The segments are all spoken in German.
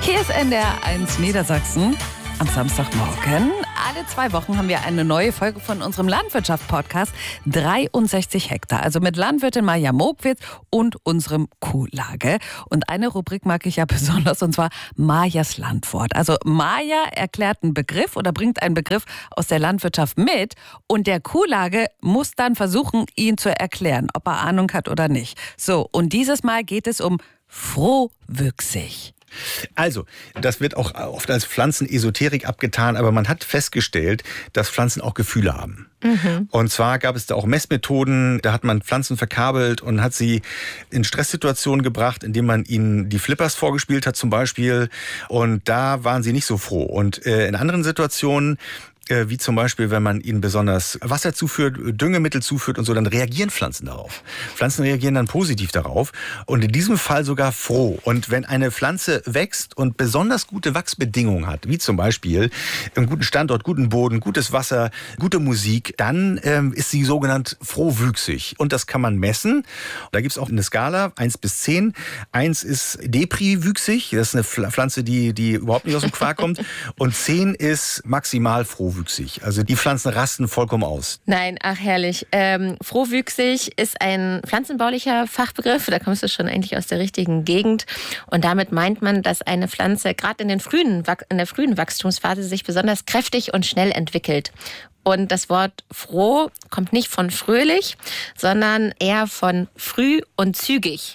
Hier ist NDR1 Niedersachsen am Samstagmorgen. Alle 2 Wochen haben wir eine neue Folge von unserem Landwirtschaft-Podcast 63 Hektar. Also mit Landwirtin Maja Mogwitz und unserem Kuhlage. Und eine Rubrik mag ich ja besonders, und zwar Majas Landwort. Also Maja erklärt einen Begriff oder bringt einen Begriff aus der Landwirtschaft mit. Und der Kuhlage muss dann versuchen, ihn zu erklären, ob er Ahnung hat oder nicht. So, und dieses Mal geht es um frohwüchsig. Also, das wird auch oft als Pflanzenesoterik abgetan, aber man hat festgestellt, dass Pflanzen auch Gefühle haben. Und zwar gab es da auch Messmethoden, da hat man Pflanzen verkabelt und hat sie in Stresssituationen gebracht, indem man ihnen die Flippers vorgespielt hat zum Beispiel. Und da waren sie nicht so froh. Und in anderen Situationen, wie zum Beispiel, wenn man ihnen besonders Wasser zuführt, Düngemittel zuführt und so, dann reagieren Pflanzen darauf. Pflanzen reagieren dann positiv darauf und in diesem Fall sogar froh. Und wenn eine Pflanze wächst und besonders gute Wachsbedingungen hat, wie zum Beispiel einen guten Standort, guten Boden, gutes Wasser, gute Musik, dann ist sie sogenannt frohwüchsig. Und das kann man messen. Da gibt es auch eine Skala, 1 bis 10. 1 ist depriwüchsig, das ist eine Pflanze, die überhaupt nicht aus dem Quark kommt. Und 10 ist maximal frohwüchsig. Also die Pflanzen rasten vollkommen aus. Nein, ach herrlich. Frohwüchsig ist ein pflanzenbaulicher Fachbegriff. Da kommst du schon eigentlich aus der richtigen Gegend. Und damit meint man, dass eine Pflanze gerade in der frühen Wachstumsphase sich besonders kräftig und schnell entwickelt. Und das Wort froh kommt nicht von fröhlich, sondern eher von früh und zügig.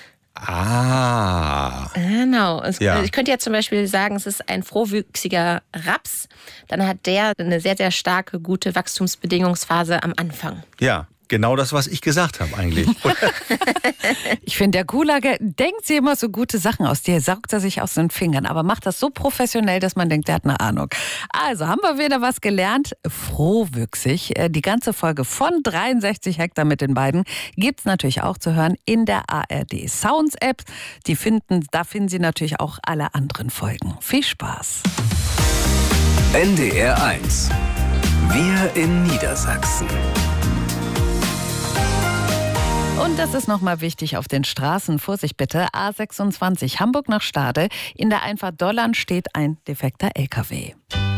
Ah. Genau. Ja. Ich könnte ja zum Beispiel sagen, es ist ein frohwüchsiger Raps. Dann hat der eine sehr, sehr starke, gute Wachstumsbedingungsphase am Anfang. Ja. Genau das, was ich gesagt habe eigentlich. Ich finde, der Kuhlage denkt sich immer so gute Sachen aus. Die saugt er sich aus den Fingern, aber macht das so professionell, dass man denkt, der hat eine Ahnung. Also haben wir wieder was gelernt. Frohwüchsig. Die ganze Folge von 63 Hektar mit den beiden gibt's natürlich auch zu hören in der ARD Sounds App. Da finden Sie natürlich auch alle anderen Folgen. Viel Spaß. NDR1. Wir in Niedersachsen. Und das ist nochmal wichtig auf den Straßen. Vorsicht bitte, A26 Hamburg nach Stade. In der Einfahrt Dollern steht ein defekter LKW.